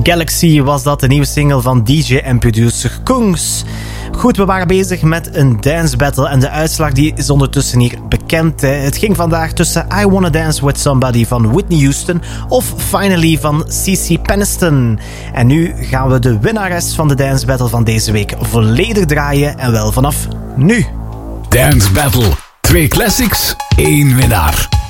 Galaxy was dat, de nieuwe single van DJ en producer Kungs. Goed, we waren bezig met een dance battle en de uitslag die is ondertussen hier bekend. Het ging vandaag tussen I Wanna Dance With Somebody van Whitney Houston of Finally van CeCe Peniston. En nu gaan we de winnares van de dance battle van deze week volledig draaien en wel vanaf nu. Dance battle. 2 classics, 1 winnaar.